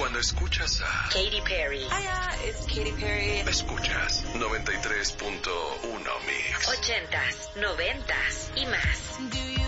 Cuando escuchas a Katy Perry. Hiya, it's Katy Perry. Escuchas 93.1 Mix. 80s, 90s y más.